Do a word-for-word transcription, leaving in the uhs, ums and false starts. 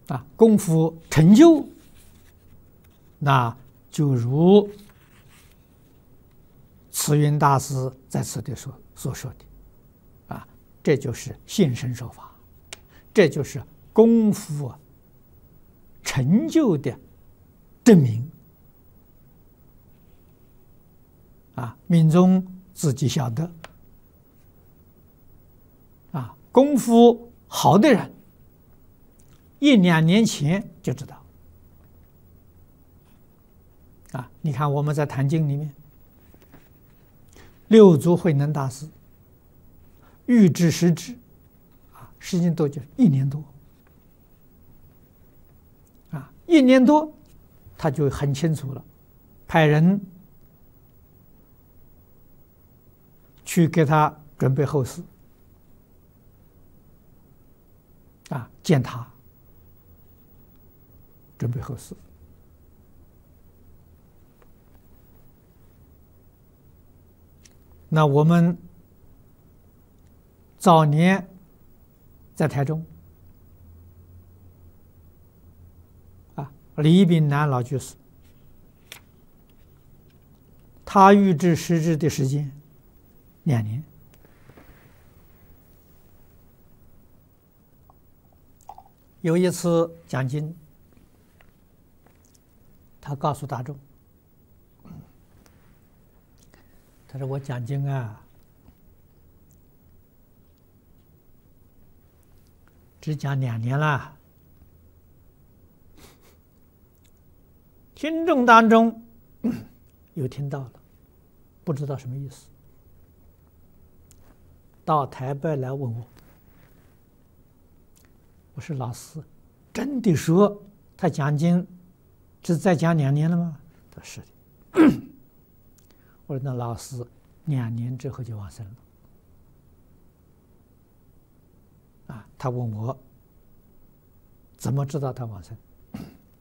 啊，功夫成就，那就如慈云大师在此地所所说的，啊，这就是现身说法，这就是功夫啊成就的证明。啊，命中自己晓得。啊，功夫好的人，一两年前就知道。啊，你看我们在《坛经》里面，六祖慧能大师预知时至，啊，时间多久？一年多。啊，一年多，他就很清楚了，派人去给他准备后事。啊，见他，准备后事。那我们早年在台中，啊，李炳南老居士，他预知时至的时间两年。有一次讲经，他告诉大众，他说：“我讲经啊，只讲两年了，听众当中有听到了，不知道什么意思，到台北来问我。我说老师，真的说他讲经是再讲两年了吗？他说是的。我说那老师两年之后就往生了。啊，他问我怎么知道他往生？